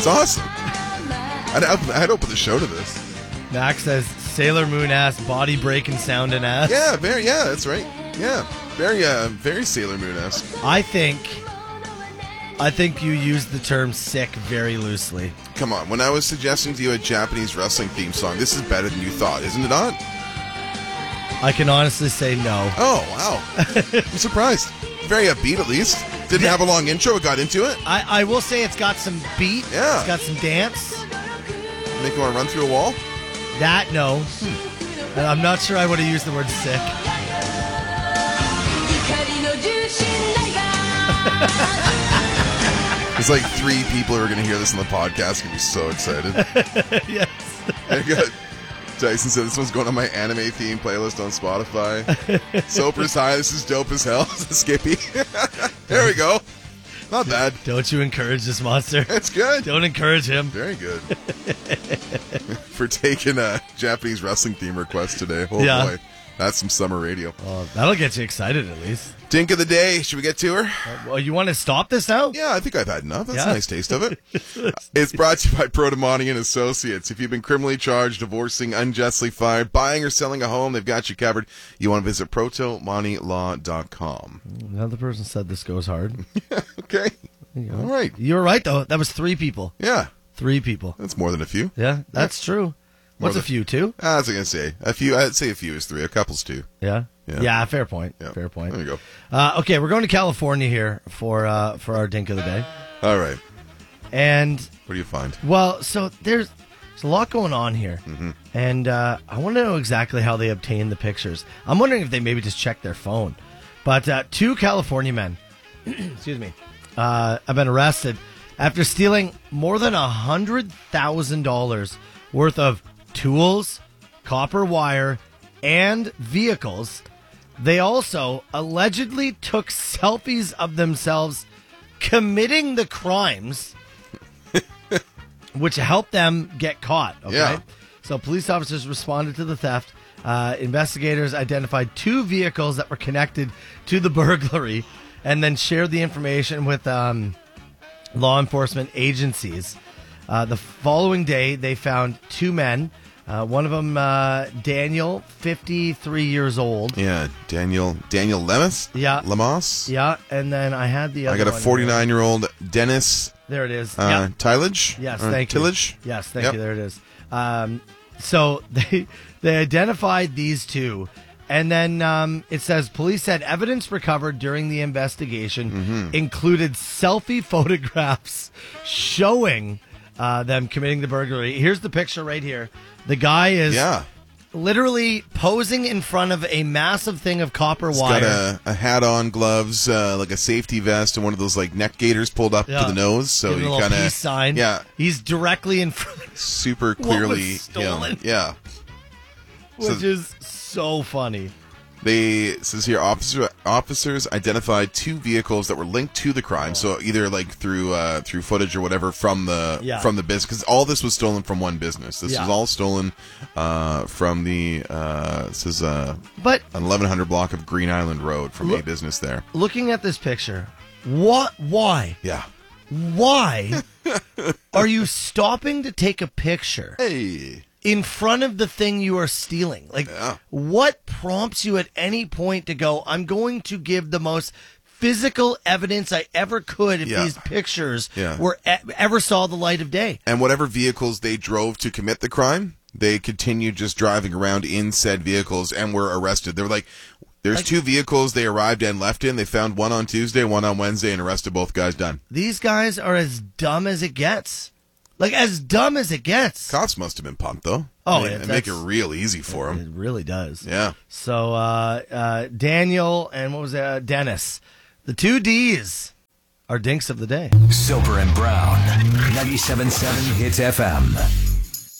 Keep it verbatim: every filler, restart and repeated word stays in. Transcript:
It's awesome. I'd, I'd open the show to this. Max says Sailor Moon ass, body breaking sound and ass. Yeah, very. Yeah, that's right. Yeah, very, uh, very Sailor Moon-esque. I think, I think you use the term "sick" very loosely. Come on, when I was suggesting to you a Japanese wrestling theme song, this is better than you thought, isn't it not? I can honestly say no. Oh wow, I'm surprised. Very upbeat, at least. Didn't have a long intro. It got into it. I, I will say it's got some beat. Yeah. It's got some dance. Make you want to run through a wall? That, no. Hmm. And I'm not sure I would have used the word sick. There's like three people who are going to hear this on the podcast and be so excited. Yes. I got, Tyson said this one's going on my anime theme playlist on Spotify. Soper's high. This is dope as hell. Skippy. There we go. Not bad. Don't you encourage this monster. It's good. Don't encourage him. Very good. For taking a Japanese wrestling theme request today. Oh Yeah. boy. That's some summer radio. Well, that'll get you excited at least. Dink of the day. Should we get to her? Uh, well, you want to stop this now? Yeah, I think I've had enough. That's Yeah. a nice taste of it. It's brought to you by Protomani and Associates. If you've been criminally charged, divorcing, unjustly fired, buying or selling a home, they've got you covered. You want to visit protomani law dot com. Another person said this goes hard. Okay. All right. You were right, though. That was three people. Yeah. Three people. That's more than a few. Yeah, that's true. What's More a few, two? Ah, that's what I was going to say. A few, I'd say a few is three. A couple's two. Yeah? Yeah. Yeah, fair point. Yeah. Fair point. There you go. Uh, okay, we're going to California here for uh, for our Dink of the Day. All right. And, What do you find? well, so there's, there's a lot going on here. Mm-hmm. And uh, I want to know exactly how they obtained the pictures. I'm wondering if they maybe just checked their phone. But uh, two California men, excuse me, uh, have been arrested after stealing more than one hundred thousand dollars worth of tools, copper wire, and vehicles. They also allegedly took selfies of themselves committing the crimes, which helped them get caught. Okay? Yeah. So police officers responded to the theft. Uh, investigators identified two vehicles that were connected to the burglary and then shared the information with um, law enforcement agencies. Uh, the following day, they found two men. Uh, one of them, uh, Daniel, fifty-three years old. Yeah, Daniel Daniel Lemus? Yeah. Lemos? Yeah, and then I had the other I got a one forty-nine-year-old Dennis here. There it is. uh, yeah. Tillage? Yes, Or thank you. Tillage? Yes, thank Yep. you. There it is. Um, so they they identified these two, and then um, it says police said evidence recovered during the investigation Mm-hmm. included selfie photographs showing uh, them committing the burglary. Here's the picture right here. The guy is Yeah. literally posing in front of a massive thing of copper He's wire. got a, a hat on, gloves, uh, like a safety vest, and one of those like neck gaiters pulled up Yeah. to the nose. So Giving you a little kind peace of sign. yeah, He's directly in front, super What was clearly stolen? him. Yeah. which So- is so funny. They it says here officer officers identified two vehicles that were linked to the crime. So either like through uh, through footage or whatever from the Yeah. from the business, because all this was stolen from one business. This Yeah. was all stolen uh, from the uh, this is uh, But an eleven hundred block of Green Island Road from a Look- business there. looking at this picture, what? Why? Yeah. Why are you stopping to take a picture Hey. in front of the thing you are stealing? Like, Yeah. what prompts you at any point to go, I'm going to give the most physical evidence I ever could if Yeah. these pictures Yeah. were e- ever saw the light of day? And whatever vehicles they drove to commit the crime, they continued just driving around in said vehicles and were arrested. They were like, there's Like- two vehicles they arrived and left in. They found one on Tuesday, one on Wednesday, and arrested both guys. Done. These guys are as dumb as it gets. Like, as dumb as it gets. Cops must have been pumped, though. Oh, they, yeah, they make it that's- real easy for them. It really does. Yeah. So, uh, uh, Daniel and what was that? Uh, Dennis. The two D's are dinks of the day. Soper and Brown, ninety-seven point seven Hits F M.